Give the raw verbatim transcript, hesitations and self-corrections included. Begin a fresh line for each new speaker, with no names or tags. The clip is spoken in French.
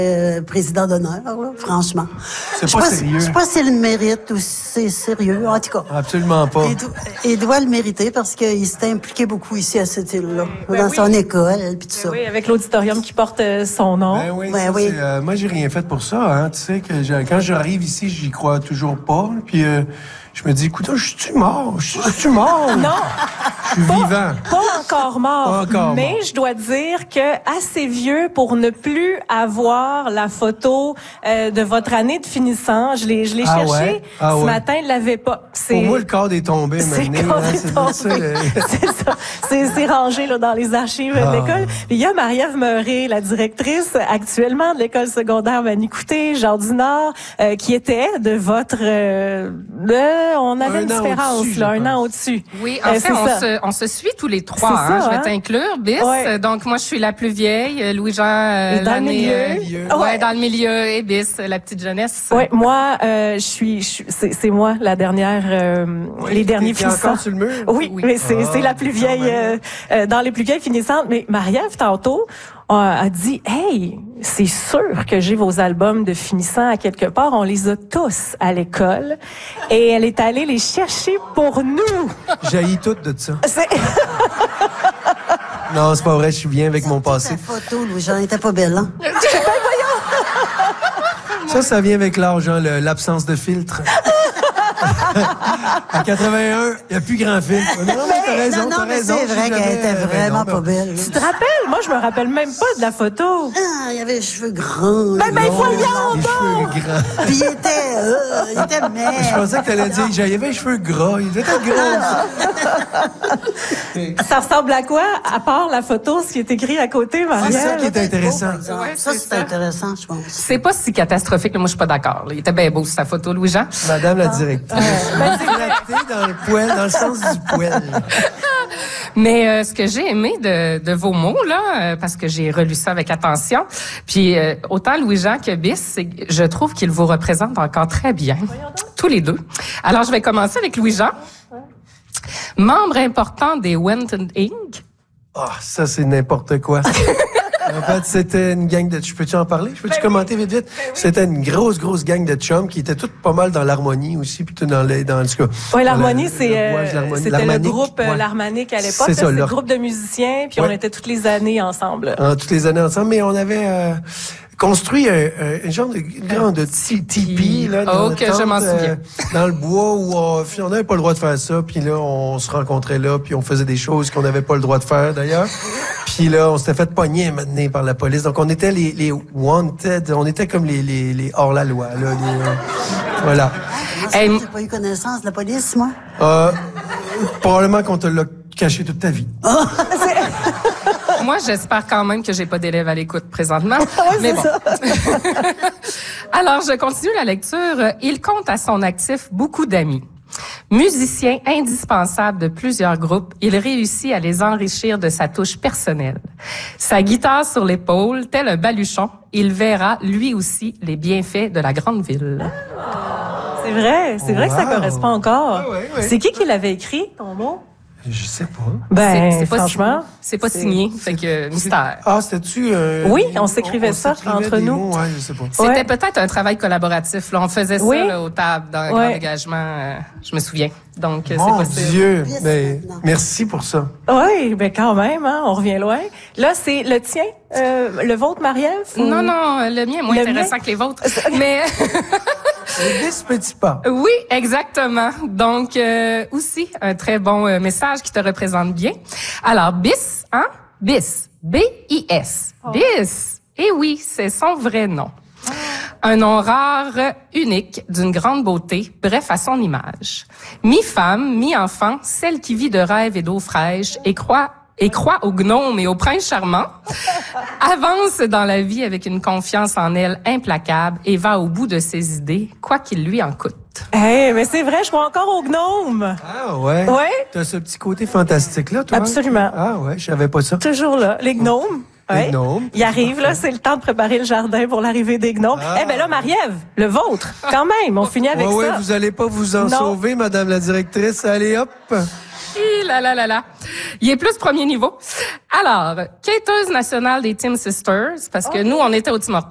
Euh, président d'honneur, là, franchement.
C'est pas, pas sérieux.
Je sais pas s'il le mérite ou si c'est sérieux, en tout cas.
Absolument pas.
Il, do il doit le mériter parce qu'il s'est impliqué beaucoup ici à cette île-là, ben dans
oui.
son école, puis tout
ben
ça.
Oui, avec l'auditorium qui porte son nom.
Ben oui,
ben
ça,
oui.
Euh, moi, j'ai rien fait pour ça. Hein. Tu sais que quand j'arrive ici, j'y crois toujours pas. Puis euh, je me dis, écoute, je suis mort, je suis mort.
Non.
Je suis
pas,
vivant.
Pas encore mort.
Pas encore
mais
mort.
je dois dire que assez vieux pour ne plus avoir la photo euh, de votre année de finissant. Je l'ai, je l'ai
ah
cherché
ouais? ah
ce
ouais.
matin, il l'avait pas.
Pour moi, le cadre est tombé
C'est
maintenant.
hein,
C'est
tombé.
ça. Le...
c'est ça. C'est, c'est rangé là dans les archives
ah.
de l'école. Puis il y a Marie-Ève Meuré, la directrice actuellement de l'école secondaire Manicouté, Jean du Nord, euh, qui était de votre. Euh, de, on avait
un
une différence
au-dessus,
là, un an au-dessus.
Oui, en
euh,
fait, on se, on se suit tous les trois. Hein,
ça,
je vais
hein?
t'inclure, Bis.
Ouais.
Donc moi, je suis la plus vieille. Louis-Jean, euh,
dans le milieu.
Euh, ouais,
ouais,
dans le milieu. Et Bis, la petite jeunesse.
Oui, moi, euh, je suis, je suis c'est, c'est moi la dernière, euh,
oui,
les derniers
finissants.
finissants.
Encore sur le mur?
Oui,
oui.
mais c'est,
ah,
c'est la plus vieille euh, euh, dans les plus vieilles finissantes. Mais Marie-Ève tantôt a dit, hey, c'est sûr que j'ai vos albums de finissants à quelque part. On les a tous à l'école, et elle est allée les chercher pour nous.
J'haïs tout de ça.
C'est...
Non, c'est pas vrai, je suis bien avec mon passé.
Ta photo, Louis, j'en étais pas belle, hein?
Ça, ça vient avec l'âge, hein, le, l'absence de filtre. À quatre-vingt-un, il n'y a plus grand filtre. Non, mais t'as raison,
non, non,
t'as
mais
raison.
c'est vrai qu'elle était vraiment pas belle.
Tu te rappelles? Moi, je me rappelle même pas de la photo.
Ah, il avait les cheveux grands.
Ben, ben, voyons
Les
donc!
cheveux grands.
Puis il était, euh, il était maigre.
Je pensais que t'allais dire, j'avais les cheveux gras. Il était gras.
Ça ressemble à quoi, à part la photo, ce qui est écrit à côté, Marie-Ève?
C'est ça qui est intéressant.
Ouais,
ça,
c'est
c'est
ça.
intéressant, je pense.
C'est pas si catastrophique. Là, moi, je suis pas d'accord. Là. Il était bien beau sur sa photo, Louis-Jean.
Madame la directrice.
Ben, c'est
Flatté dans le poil, dans le sens du poil.
Mais euh, ce que j'ai aimé de, de vos mots, là, euh, parce que j'ai relu ça avec attention, puis euh, autant Louis-Jean que Bis, c'est, je trouve qu'ils vous représentent encore très bien, tous les deux. Alors, je vais commencer avec Louis-Jean. Membre important des Wenton Incorporated.
Ah, oh, ça, c'est n'importe quoi. En fait, c'était une gang de... Je peux-tu en parler? Je peux-tu
ben
commenter
oui.
vite, vite? Ben oui. C'était une grosse, grosse gang de chums qui étaient toutes pas mal dans l'harmonie aussi, puis tout dans les... Dans, en tout cas,
oui, l'harmonie,
le,
c'est,
le,
euh,
ouais, l'harmonie,
c'était le groupe
ouais.
l'harmonique à l'époque.
C'est
là,
ça,
c'était
leur...
le groupe de musiciens, puis
ouais.
on était toutes les années ensemble.
En, toutes les années ensemble, mais on avait... Euh, construit un, un, un genre de genre de tipi là dans,
oh, que je m'en souviens.
Euh, dans le bois où on on n'avait pas le droit de faire ça, puis là on se rencontrait là, puis on faisait des choses qu'on n'avait pas le droit de faire d'ailleurs. Puis là on s'était fait pogner maintenant par la police. Donc on était les les wanted, on était comme les les, les hors la loi là, les, euh, voilà.
Moi, hey, j'ai pas eu connaissance de la police, moi.
Euh, probablement qu'on te l'a caché toute ta vie.
Moi, j'espère quand même que j'ai pas d'élèves à l'écoute présentement.
Oui,
mais
c'est
bon.
ça.
Alors, je continue la lecture. Il compte à son actif beaucoup d'amis. Musicien indispensable de plusieurs groupes, il réussit à les enrichir de sa touche personnelle. Sa guitare sur l'épaule, tel un baluchon, il verra lui aussi les bienfaits de la grande ville.
C'est vrai, c'est vrai
wow.
que ça correspond encore.
Ouais, ouais, ouais.
C'est qui qui l'avait écrit, ton mot?
Je sais pas.
Ben,
c'est, c'est pas
franchement.
Signé. C'est pas signé, fait que mystère.
Ah, c'était-tu... Euh,
Oui, on s'écrivait
on, on
ça
s'écrivait
entre
des
nous.
mots, ouais, je sais pas.
C'était
Ouais.
peut-être un travail collaboratif. Là. On faisait ça
Oui.
là, aux tables dans un
Ouais.
grand dégagement. Euh, je me souviens. Donc, euh,
Mon
c'est possible.
Dieu!
Yes,
Mais,
non.
merci pour ça.
Oui, ben quand même, hein, on revient loin. Là, c'est le tien, euh, le vôtre, Marie-Ève? Ou...
Non, non, le mien est moins
Le
intéressant
mien?
que les vôtres. Mais
Le bis petit pas.
oui, exactement. Donc, euh, aussi, un très bon euh, message qui te représente bien. Alors, Bis, hein? Bis. B I S.
Oh.
Bis. Eh oui, c'est son vrai nom. Un nom rare, unique, d'une grande beauté, bref, à son image. Mi-femme, mi-enfant, celle qui vit de rêves et d'eau fraîche et croit et croit aux gnomes et aux princes charmants, avance dans la vie avec une confiance en elle implacable et va au bout de ses idées, quoi qu'il lui en coûte.
Hey, mais c'est vrai, je crois encore aux gnomes.
Ah ouais?
Ouais.
T'as ce petit côté fantastique-là, toi?
Absolument.
Ah ouais, je savais pas ça.
Toujours là, les gnomes.
Les
Ouais.
gnomes.
Il arrive, là, c'est le temps de préparer le jardin pour l'arrivée des gnomes.
Ah.
Eh ben là, Marie-Ève, le vôtre, quand même, on finit avec
Ouais,
ça.
ouais, vous allez pas vous en
Non.
sauver, madame la directrice. Allez, hop!
Hi là là là là. Il est plus premier niveau. Alors, quêteuse nationale des Team Sisters, parce que nous, on était au Tim Hortons.